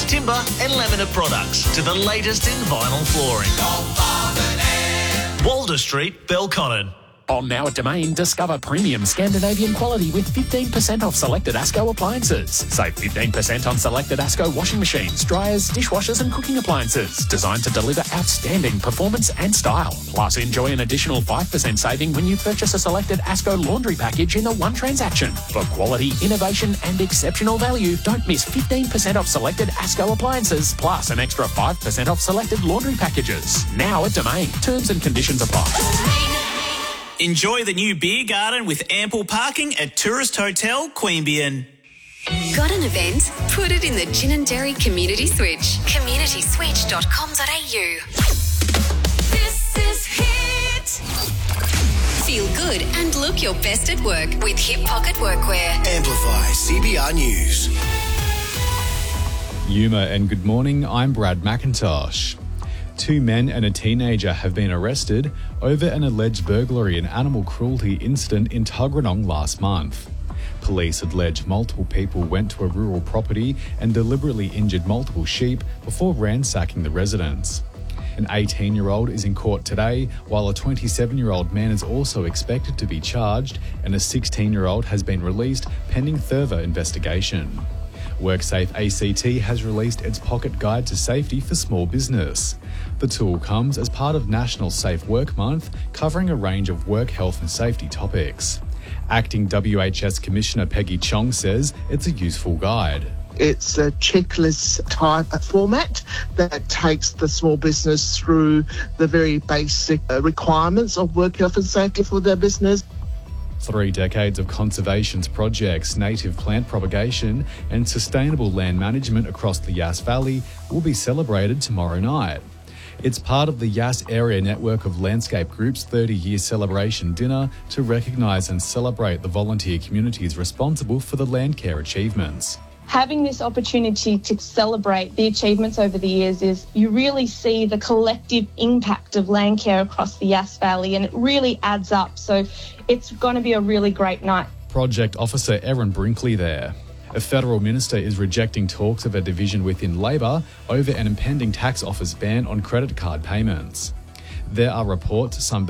timber and laminate products to the latest in vinyl flooring. Walder Street, Belconnen. On Now at Domain, discover premium Scandinavian quality with 15% off selected ASCO appliances. Save 15% on selected ASCO washing machines, dryers, dishwashers and cooking appliances, designed to deliver outstanding performance and style. Plus, enjoy an additional 5% saving when you purchase a selected ASCO laundry package in a one transaction. For quality, innovation and exceptional value, don't miss 15% off selected ASCO appliances, plus an extra 5% off selected laundry packages. Now at Domain. Terms and conditions apply. Enjoy the new beer garden with ample parking at Tourist Hotel, Queanbeyan. Got an event? Put it in the Gin and Dairy Community Switch. communityswitch.com.au. This is Hit. Feel good and look your best at work with Hip Pocket Workwear. Amplify CBR News. Yuma and good morning, I'm Brad McIntosh. 2 men and a teenager have been arrested over an alleged burglary and animal cruelty incident in Tuggeranong last month. Police allege multiple people went to a rural property and deliberately injured multiple sheep before ransacking the residence. An 18-year-old is in court today, while a 27-year-old man is also expected to be charged, and a 16-year-old has been released pending further investigation. WorkSafe ACT has released its Pocket Guide to Safety for Small Business. The tool comes as part of National Safe Work Month, covering a range of work health and safety topics. Acting WHS Commissioner Peggy Chong says it's a useful guide. It's a checklist type format that takes the small business through the very basic requirements of work health and safety for their business. 3 decades of conservation projects, native plant propagation and sustainable land management across the Yass Valley will be celebrated tomorrow night. It's part of the Yass Area Network of Landscape Group's 30-year celebration dinner to recognise and celebrate the volunteer communities responsible for the land care achievements. Having this opportunity to celebrate the achievements over the years is you really see the collective impact of land care across the Yass Valley, and it really adds up. So it's going to be a really great night. Project Officer Erin Brinkley there. A federal minister is rejecting talks of a division within Labor over an impending tax office ban on credit card payments. There are reports some